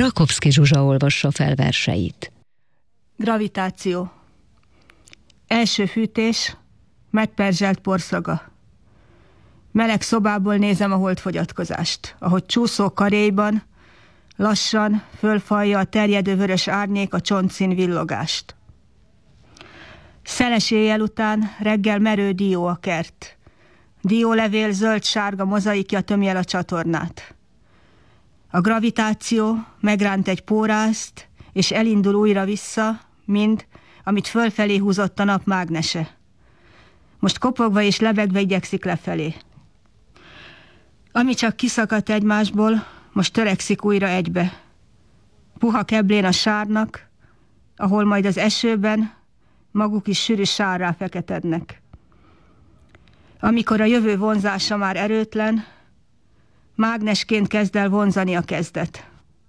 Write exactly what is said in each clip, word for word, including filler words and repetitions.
Rakovszky Zsuzsa olvassa fel verseit. Gravitáció. Első fűtés, megperzselt porszaga. Meleg szobából nézem a holdfogyatkozást, ahogy csúszó karéjban lassan fölfalja a terjedő vörös árnyék a csontszín villogást. Szeles éjjel után reggel merő dió a kert. Diólevél zöld-sárga mozaikja tömi el a csatornát. A gravitáció megránt egy pórázt, és elindul újra vissza, mind, amit fölfelé húzott a nap mágnese. Most kopogva és lebegve igyekszik lefelé. Ami csak kiszakadt egymásból, most törekszik újra egybe. Puha keblén a sárnak, ahol majd az esőben maguk is sűrű sárrá feketednek. Amikor a jövő vonzása már erőtlen, mágnesként kezd el vonzani a kezdet.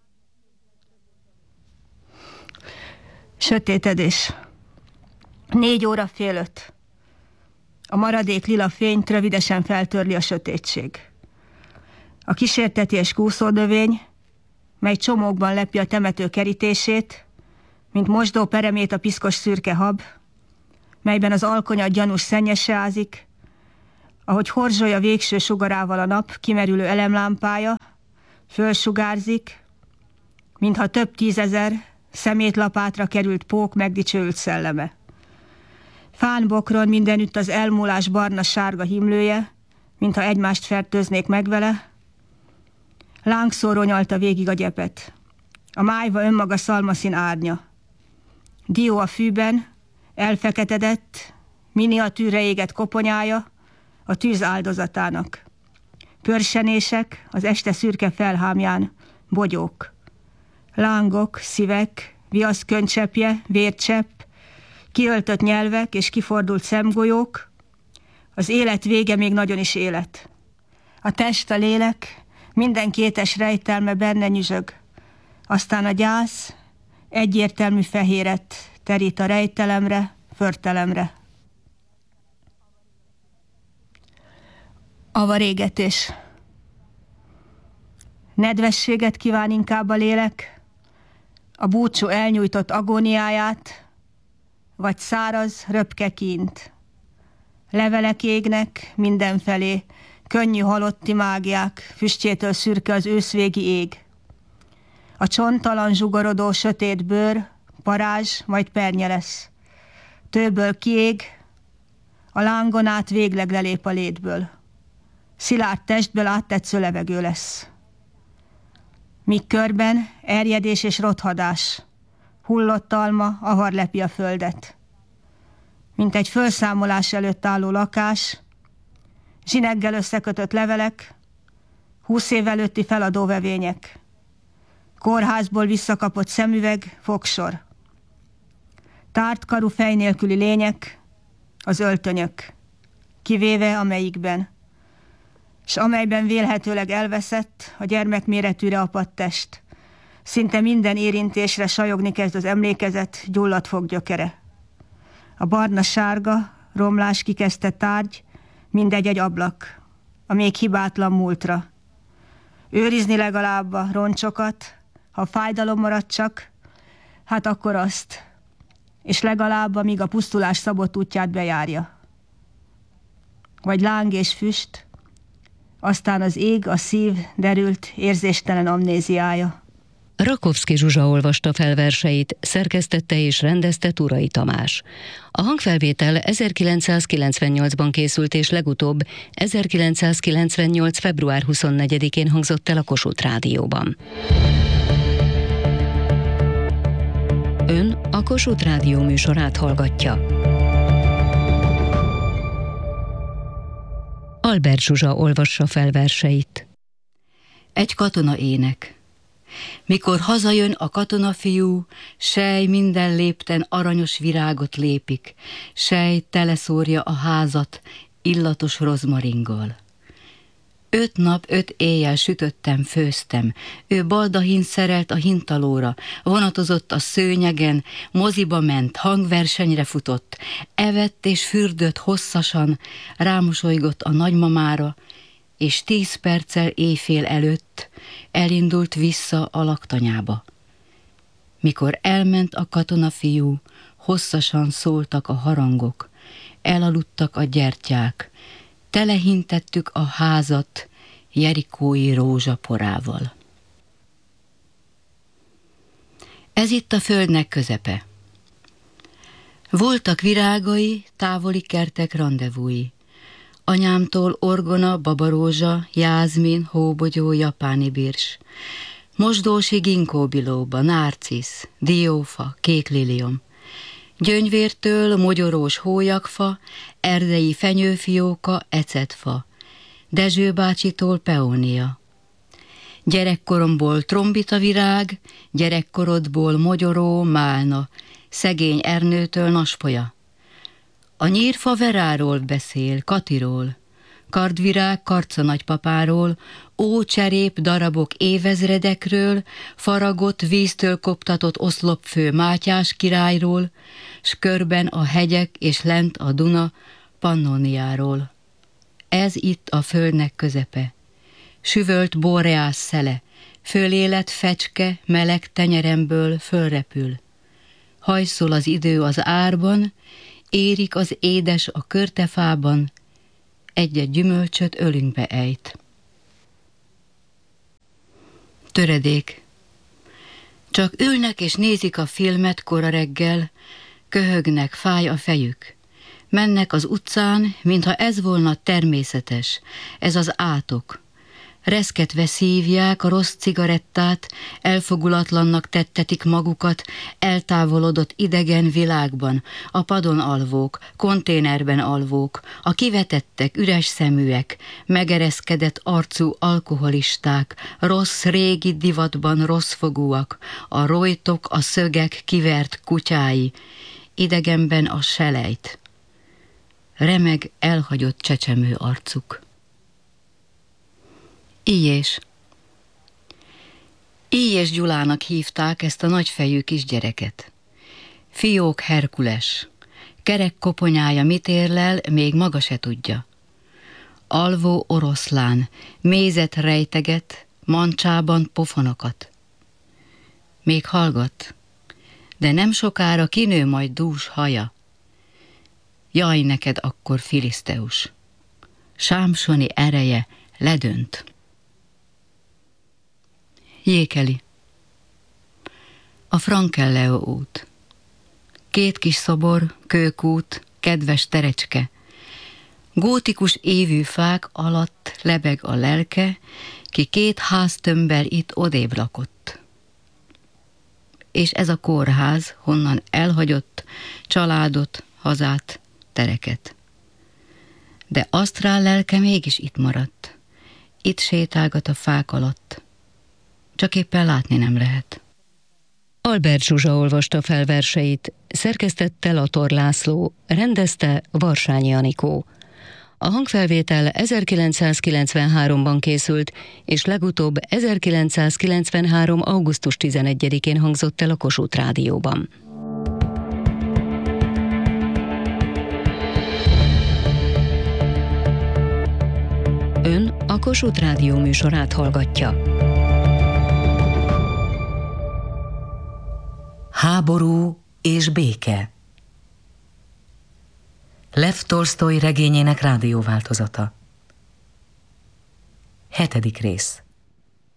Sötétedés. Négy óra fél öt. A maradék lila fényt rövidesen feltörli a sötétség. A kísérteties kúszónövény, mely csomókban lepi a temető kerítését, mint mosdó peremét a piszkos szürke hab, melyben az alkonyat gyanús szennyese ázik, ahogy horzsolja végső sugarával a nap kimerülő elemlámpája, fölsugárzik, mintha több tízezer szemétlapátra került pók megdicsőült szelleme. Fánbokron mindenütt az elmúlás barna-sárga himlője, mintha egymást fertőznék meg vele. Lángszóró nyalta végig a gyepet. A májva önmaga szalmaszín árnya. Dió a fűben, elfeketedett, miniatűrre égett koponyája a tűz áldozatának. Pörsenések az este szürke felhámján, bogyók. Lángok, szívek, viaszköncsepje, vércsepp, kiöltött nyelvek és kifordult szemgolyók. Az élet vége még nagyon is élet. A test, a lélek, minden kétes rejtelme benne nyüzsög. Aztán a gyász egyértelmű fehéret terít a rejtelemre, förtelemre. Avarégetés. Nedvességet kíván inkább a lélek, a búcsú elnyújtott agóniáját, vagy száraz, röpke kínt. Levelek égnek mindenfelé, könnyű halotti mágiák, füstjétől szürke az őszvégi ég. A csonttalan zsugorodó sötét bőr, parázs, majd pernye lesz. Tőből kiég, a lángon át végleg lelép a létből. Szilárd testből áttetsző levegő lesz. Míg körben erjedés és rothadás, hullott alma, avar lepi a földet. Mint egy fölszámolás előtt álló lakás, zsineggel összekötött levelek, húsz év előtti feladóvevények, kórházból visszakapott szemüveg, fogsor. Tárt karú fej nélküli lények, az öltönyök, kivéve amelyikben, s amelyben vélhetőleg elveszett, a gyermekméretűre apadt test. Szinte minden érintésre sajogni kezd az emlékezet, gyulladt foggyökere. A barna-sárga, romlás kikezdte tárgy, mindegy egy ablak, a még hibátlan múltra. Őrizni legalább a roncsokat, ha fájdalom marad csak, hát akkor azt, és legalább amíg a pusztulás szabott útját bejárja. Vagy láng és füst, aztán az ég, a szív derült, érzéstelen amnéziája. Rakovszky Zsuzsa olvasta fel verseit, szerkesztette és rendezte Turai Tamás. A hangfelvétel ezerkilencszázkilencvennyolcban készült, és legutóbb ezerkilencszázkilencvennyolc. február huszonnegyedikén hangzott el a Kossuth Rádióban. Ön a Kossuth Rádió műsorát hallgatja. Albert Zsuzsa olvassa fel verseit. Egy katona ének. Mikor hazajön a katonafiú, sej minden lépten aranyos virágot lépik, sej teleszórja a házat illatos rozmaringgal. Öt nap, öt éjjel sütöttem, főztem, ő baldahin szerelt a hintalóra, vonatozott a szőnyegen, moziba ment, hangversenyre futott, evett és fürdött hosszasan, rámosolygott a nagymamára, és tíz perccel éjfél előtt elindult vissza a laktanyába. Mikor elment a katonafiú, hosszasan szóltak a harangok, elaludtak a gyertyák, telehintettük a házat jerikói rózsaporával. Ez itt a földnek közepe. Voltak virágai, távoli kertek randevúi. Anyámtól orgona, babarózsa, jázmin, hóbogyó, japáni birs. Mosdósi ginkóbilóba, nárcisz, diófa, kékliliom. Gyöngyvértől mogyorós hólyagfa, erdei fenyőfióka, ecetfa. Dezső bácsitól peónia. Gyerekkoromból trombita virág, gyerekkorodból mogyoró, málna, szegény Ernőtől naspolya. A nyírfa veráról beszél, Katiról, kardvirág karca nagypapáról, ócserép darabok évezredekről, faragott víztől koptatott oszlopfő Mátyás királyról, s körben a hegyek és lent a Duna Pannoniáról. Ez itt a földnek közepe. Süvölt boreás szele, fölélet fecske, meleg tenyeremből fölrepül. Hajszol az idő az árban, érik az édes a körtefában, egy-egy gyümölcsöt ölünkbe ejt. Töredék. Csak ülnek és nézik a filmet kora reggel, köhögnek, fáj a fejük. Mennek az utcán, mintha ez volna természetes, ez az átok. Reszketve szívják a rossz cigarettát, elfogulatlannak tettetik magukat, eltávolodott idegen világban, a padon alvók, konténerben alvók, a kivetettek, üres szeműek, megereszkedett arcú alkoholisták, rossz régi divatban rosszfogúak, a rojtok, a szögek kivert kutyái, idegenben a selejt. Remeg elhagyott csecsemő arcuk. Íjés. Íjés Gyulának hívták ezt a nagyfejű kisgyereket. Fiók Herkules. Kerek koponyája mit érlel, még maga se tudja. Alvó oroszlán, mézet rejteget, mancsában pofonokat. Még hallgat, de nem sokára kinő majd dús haja. Jaj neked akkor, Filiszteus! Sámsoni ereje ledönt. Jékeli. A Frankelleo út. Két kis szobor, kőkút, kedves terecske. Gótikus évű fák alatt lebeg a lelke, ki két háztömbben itt odébb lakott. És ez a kórház, honnan elhagyott családot, hazát, tereket. De asztrál lelke mégis itt maradt. Itt sétálgat a fák alatt. Csak éppen látni nem lehet. Albert Zsuzsa olvasta fel verseit, szerkesztette Lator László, rendezte Varsányi Anikó. A hangfelvétel ezerkilencszázkilencvenháromban készült, és legutóbb ezerkilencszázkilencvenhárom. augusztus tizenegyedikén hangzott el a Kossuth Rádióban. Ön a Kossuth Rádió műsorát hallgatja. Háború és béke. Lev Tolsztoj regényének rádióváltozata. Hetedik rész.